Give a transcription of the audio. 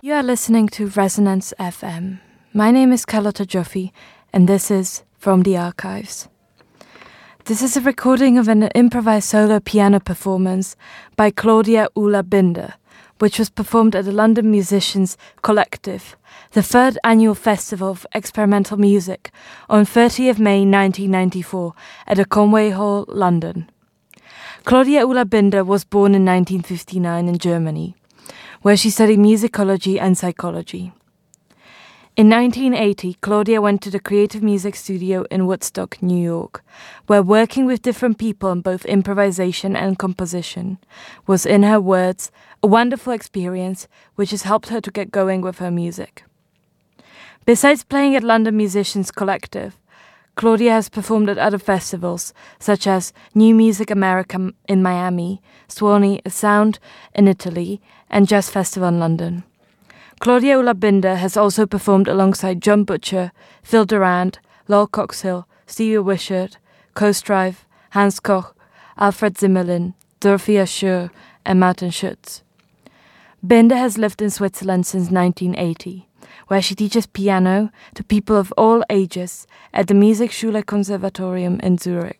You are listening to Resonance FM. My name is Carlotta Joffe, and this is From the Archives. This is a recording of an improvised solo piano performance by Claudia Ulla Binder, which was performed at the London Musicians Collective, the third annual festival of experimental music, on 30th May 1994 at the Conway Hall, London. Claudia Ulla Binder was born in 1959 in Germany, where she studied musicology and psychology. In 1980, Claudia went to the Creative Music Studio in Woodstock, New York, where working with different people in both improvisation and composition was, in her words, a wonderful experience which has helped her to get going with her music. Besides playing at London Musicians Collective, Claudia has performed at other festivals, such as New Music America in Miami, Suoni Sound in Italy, and Jazz Festival in London. Claudia Ulla Binder has also performed alongside John Butcher, Phil Durand, Lol Coxhill, Stevie Wishart, Coast Drive, Hans Koch, Alfred Zimmerlin, Dorothea Schur, and Martin Schutz. Binder has lived in Switzerland since 1980, where she teaches piano to people of all ages at the Musikschule Konservatorium in Zurich.